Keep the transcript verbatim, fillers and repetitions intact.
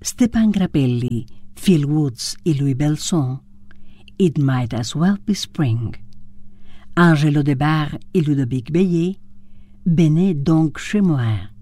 Stéphane Grappelli, Phil Woods et Louis Belson, It Might As Well Be Spring. Angelo Debar et Ludovic Beillet, Venez donc chez moi.